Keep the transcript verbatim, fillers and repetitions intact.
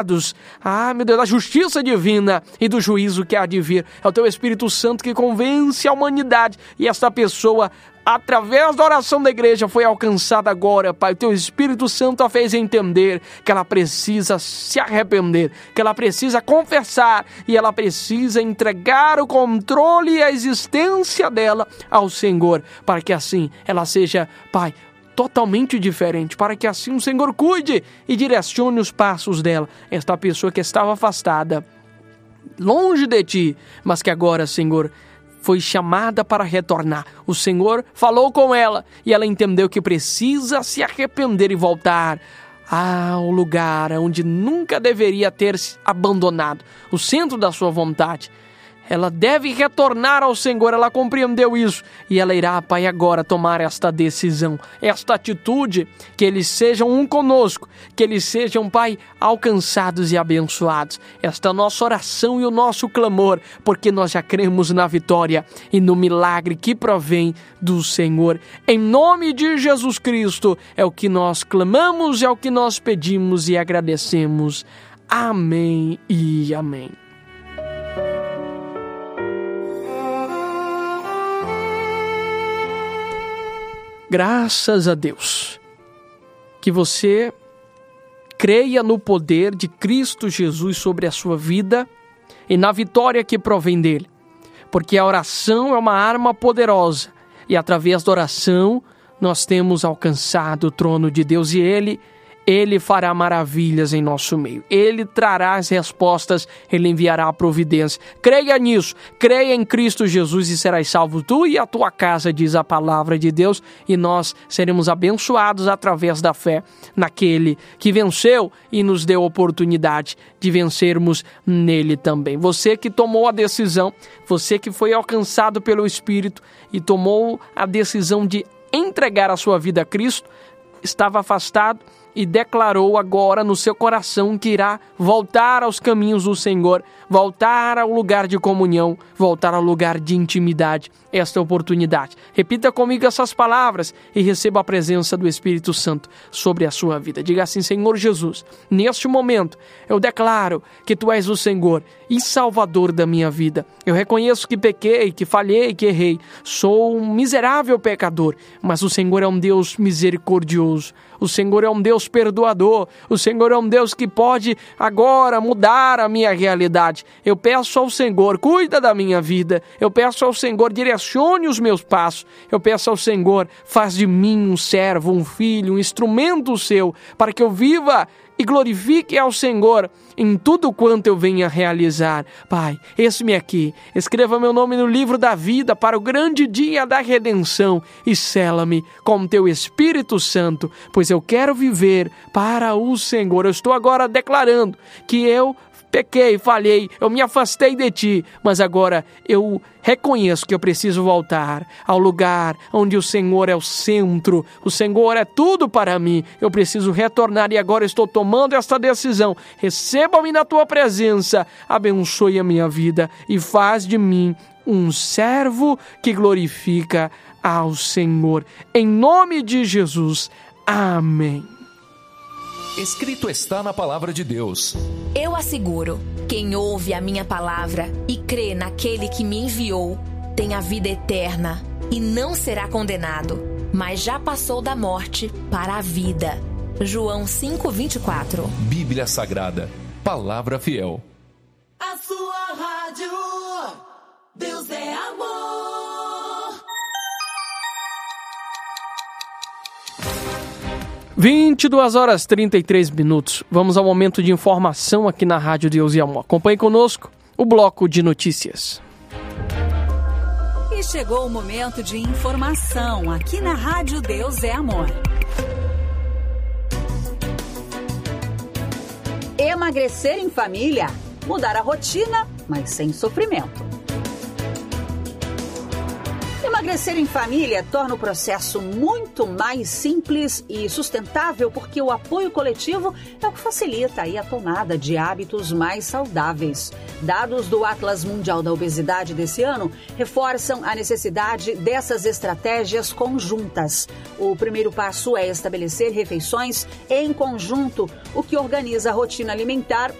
Ah, meu Deus, da justiça divina e do juízo que há de vir. É o teu Espírito Santo que convence a humanidade. E esta pessoa, através da oração da igreja, foi alcançada agora, Pai. O teu Espírito Santo a fez entender que ela precisa se arrepender, que ela precisa confessar e ela precisa entregar o controle e a existência dela ao Senhor, para que assim ela seja, Pai, totalmente diferente, para que assim o Senhor cuide e direcione os passos dela. Esta pessoa que estava afastada, longe de Ti, mas que agora, Senhor, foi chamada para retornar. O Senhor falou com ela e ela entendeu que precisa se arrepender e voltar ao lugar onde nunca deveria ter abandonado, o centro da sua vontade. Ela deve retornar ao Senhor, ela compreendeu isso e ela irá, Pai, agora tomar esta decisão, esta atitude, que eles sejam um conosco, que eles sejam, Pai, alcançados e abençoados. Esta é a nossa oração e o nosso clamor, porque nós já cremos na vitória e no milagre que provém do Senhor. Em nome de Jesus Cristo, é o que nós clamamos, é o que nós pedimos e agradecemos. Amém e amém. Graças a Deus, que você creia no poder de Cristo Jesus sobre a sua vida e na vitória que provém dele, porque a oração é uma arma poderosa e através da oração nós temos alcançado o trono de Deus e Ele, Ele fará maravilhas em nosso meio. Ele trará as respostas, Ele enviará a providência. Creia nisso, creia em Cristo Jesus e serás salvo tu e a tua casa, diz a palavra de Deus, e nós seremos abençoados através da fé naquele que venceu e nos deu a oportunidade de vencermos nele também. Você que tomou a decisão, você que foi alcançado pelo Espírito e tomou a decisão de entregar a sua vida a Cristo, estava afastado e declarou agora no seu coração que irá voltar aos caminhos do Senhor, voltar ao lugar de comunhão, voltar ao lugar de intimidade. Esta é a oportunidade. Repita comigo essas palavras e receba a presença do Espírito Santo sobre a sua vida. Diga assim: Senhor Jesus, neste momento eu declaro que Tu és o Senhor e Salvador da minha vida. Eu reconheço que pequei, que falhei, que errei. Sou um miserável pecador, mas o Senhor é um Deus misericordioso. O Senhor é um Deus perdoador. O Senhor é um Deus que pode agora mudar a minha realidade. Eu peço ao Senhor, cuida da minha vida. Eu peço ao Senhor, direcione os meus passos. Eu peço ao Senhor, faz de mim um servo, um filho, um instrumento seu, para que eu viva e glorifique ao Senhor em tudo quanto eu venha realizar. Pai, eis-me aqui, escreva meu nome no livro da vida para o grande dia da redenção e sela-me com teu Espírito Santo, pois eu quero viver para o Senhor. Eu estou agora declarando que eu pequei, falhei, eu me afastei de Ti, mas agora eu reconheço que eu preciso voltar ao lugar onde o Senhor é o centro, o Senhor é tudo para mim. Eu preciso retornar e agora estou tomando esta decisão. Receba-me na Tua presença, abençoe a minha vida e faz de mim um servo que glorifica ao Senhor. Em nome de Jesus, amém. Escrito está na palavra de Deus. Eu asseguro, quem ouve a minha palavra e crê naquele que me enviou, tem a vida eterna e não será condenado, mas já passou da morte para a vida. João cinco, vinte e quatro. Bíblia Sagrada, palavra fiel. A sua rádio, Deus é amor. vinte e duas horas e trinta e três minutos. Vamos ao momento de informação aqui na Rádio Deus e Amor. Acompanhe conosco o bloco de notícias. E chegou o momento de informação aqui na Rádio Deus é Amor. Emagrecer em família, mudar a rotina, mas sem sofrimento. Emagrecer em família torna o processo muito mais simples e sustentável porque o apoio coletivo é o que facilita aí a tomada de hábitos mais saudáveis. Dados do Atlas Mundial da Obesidade desse ano reforçam a necessidade dessas estratégias conjuntas. O primeiro passo é estabelecer refeições em conjunto, o que organiza a rotina alimentar